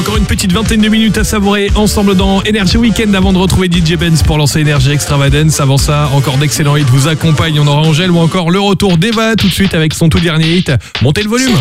encore une petite vingtaine de minutes à savourer ensemble dans Energy Weekend avant de retrouver DJ Benz pour lancer Energy Extravagance. Avant ça, encore d'excellents hits vous accompagnent. On aura Angèle ou encore le retour d'Eva tout de suite avec son tout dernier hit. Montez le volume.